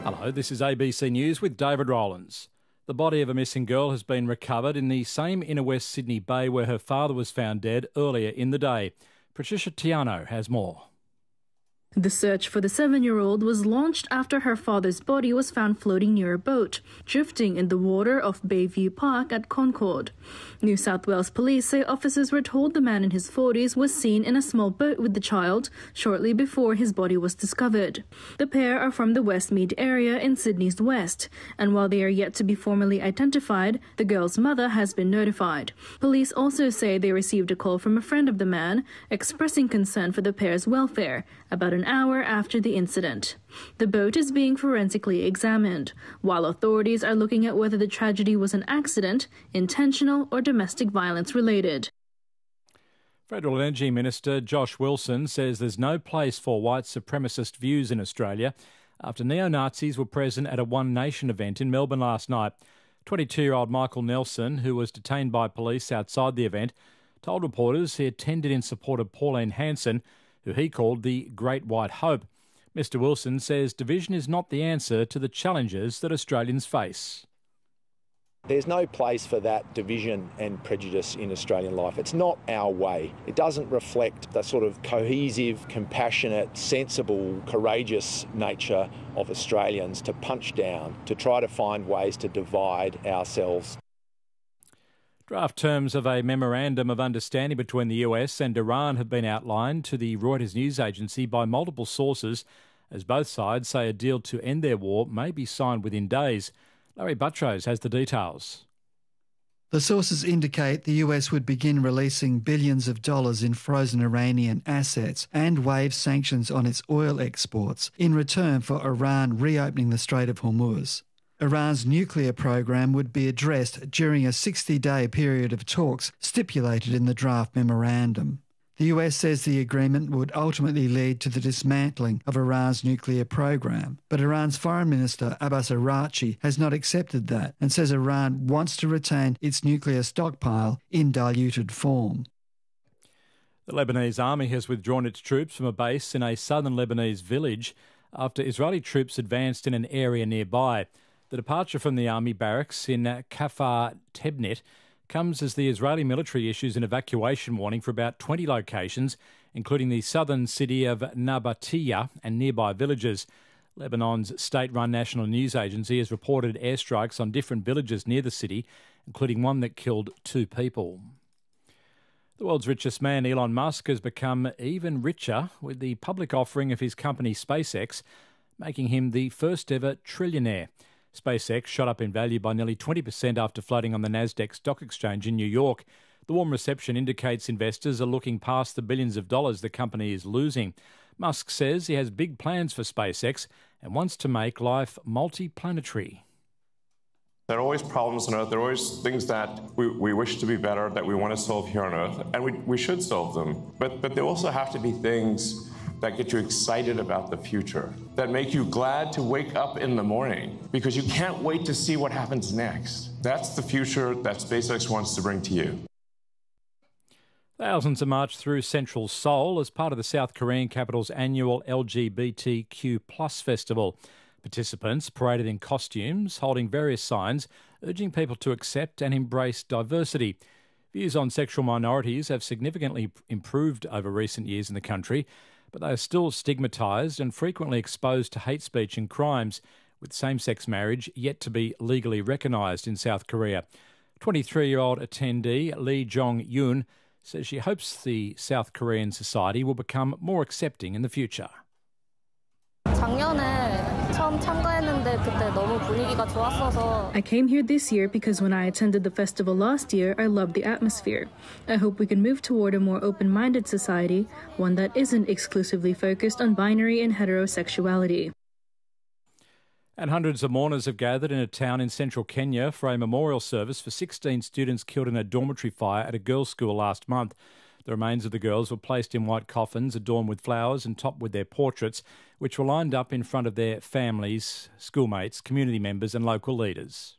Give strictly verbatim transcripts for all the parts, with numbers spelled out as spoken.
Hello, this is A B C News with David Rowlands. The body of a missing girl has been recovered in the same inner West Sydney bay where her father was found dead earlier in the day. Patricia Tiano has more. The search for the seven-year-old was launched after her father's body was found floating near a boat, drifting in the water off Bayview Park at Concord. New South Wales police say officers were told the man in his forties was seen in a small boat with the child shortly before his body was discovered. The pair are from the Westmead area in Sydney's west, and while they are yet to be formally identified, the girl's mother has been notified. Police also say they received a call from a friend of the man expressing concern for the pair's welfare about an hour after the incident. The boat is being forensically examined, while authorities are looking at whether the tragedy was an accident, intentional or domestic violence related. Federal Energy Minister Josh Wilson says there's no place for white supremacist views in Australia after neo-Nazis were present at a One Nation event in Melbourne last night. twenty-two-year-old Michael Nelson, who was detained by police outside the event, told reporters he attended in support of Pauline Hanson, who he called the Great White Hope. Mister Wilson says division is not the answer to the challenges that Australians face. There's no place for that division and prejudice in Australian life. It's not our way. It doesn't reflect the sort of cohesive, compassionate, sensible, courageous nature of Australians to punch down, to try to find ways to divide ourselves. Draft terms of a memorandum of understanding between the U S and Iran have been outlined to the Reuters news agency by multiple sources, as both sides say a deal to end their war may be signed within days. Larry Buttrose has the details. The sources indicate the U S would begin releasing billions of dollars in frozen Iranian assets and waive sanctions on its oil exports in return for Iran reopening the Strait of Hormuz. Iran's nuclear program would be addressed during a sixty-day period of talks stipulated in the draft memorandum. The U S says the agreement would ultimately lead to the dismantling of Iran's nuclear program, but Iran's Foreign Minister Abbas Araghchi has not accepted that and says Iran wants to retain its nuclear stockpile in diluted form. The Lebanese army has withdrawn its troops from a base in a southern Lebanese village after Israeli troops advanced in an area nearby. The departure from the army barracks in Kafar Tebnit comes as the Israeli military issues an evacuation warning for about twenty locations, including the southern city of Nabatiyah and nearby villages. Lebanon's state-run national news agency has reported airstrikes on different villages near the city, including one that killed two people. The world's richest man, Elon Musk, has become even richer with the public offering of his company SpaceX, making him the first-ever trillionaire. SpaceX shot up in value by nearly twenty percent after floating on the Nasdaq Stock Exchange in New York. The warm reception indicates investors are looking past the billions of dollars the company is losing. Musk says he has big plans for SpaceX and wants to make life multi-planetary. There are always problems on Earth. There are always things that we, we wish to be better, that we want to solve here on Earth, and we, we should solve them. But, but there also have to be things that get you excited about the future, that make you glad to wake up in the morning because you can't wait to see what happens next. That's the future that SpaceX wants to bring to you. Thousands have marched through central Seoul as part of the South Korean capital's annual L G B T Q plus festival. Participants paraded in costumes, holding various signs, urging people to accept and embrace diversity. Views on sexual minorities have significantly improved over recent years in the country, but they are still stigmatised and frequently exposed to hate speech and crimes, with same-sex marriage yet to be legally recognised in South Korea. twenty-three-year-old attendee Lee Jong-yoon says she hopes the South Korean society will become more accepting in the future. I came here this year because when I attended the festival last year, I loved the atmosphere. I hope we can move toward a more open-minded society, one that isn't exclusively focused on binary and heterosexuality. And hundreds of mourners have gathered in a town in central Kenya for a memorial service for sixteen students killed in a dormitory fire at a girls' school last month. The remains of the girls were placed in white coffins adorned with flowers and topped with their portraits, which were lined up in front of their families, schoolmates, community members and local leaders.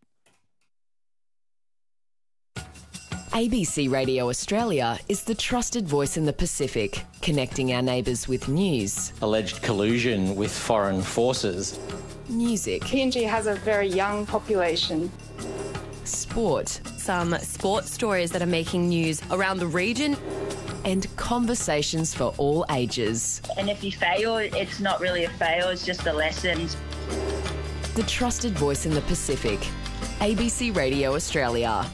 A B C Radio Australia is the trusted voice in the Pacific, connecting our neighbours with news. Alleged collusion with foreign forces. music, P N G has a very young population. sport, Some sports stories that are making news around the region. and conversations for all ages. And if you fail, it's not really a fail, it's just a lesson. The trusted voice in the Pacific. A B C Radio Australia.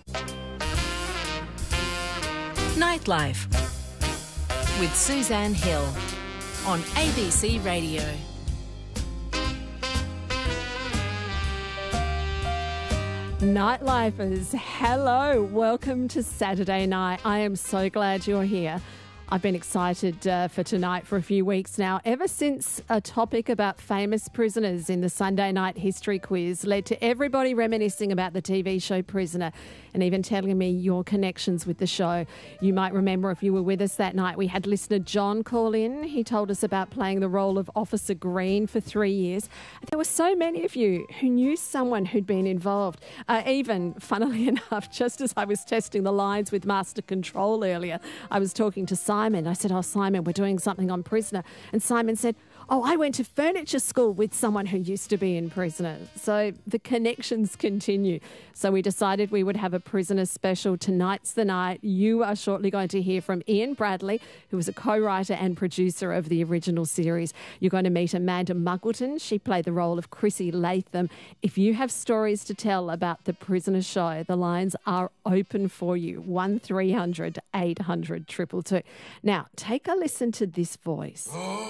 Nightlife with Suzanne Hill on A B C Radio. Nightlifers, hello, welcome to Saturday night. I am so glad you're here. I've been excited uh, for tonight for a few weeks now, ever since a topic about famous prisoners in the Sunday night history quiz led to everybody reminiscing about the T V show Prisoner and even telling me your connections with the show. You might remember, if you were with us that night, we had listener John call in. He told us about playing the role of Officer Green for three years. There were so many of you who knew someone who'd been involved. Uh, even, funnily enough, just as I was testing the lines with Master Control earlier, I was talking to Simon. I said, oh, Simon, we're doing something on Prisoner. And Simon said, oh, I went to furniture school with someone who used to be in Prisoner. So the connections continue. So we decided we would have a Prisoner special. Tonight's the night. You are shortly going to hear from Ian Bradley, who was a co-writer and producer of the original series. You're going to meet Amanda Muggleton. She played the role of Chrissy Latham. If you have stories to tell about the Prisoner show, the lines are open for you. one three hundred eight hundred two two two. Now, take a listen to this voice.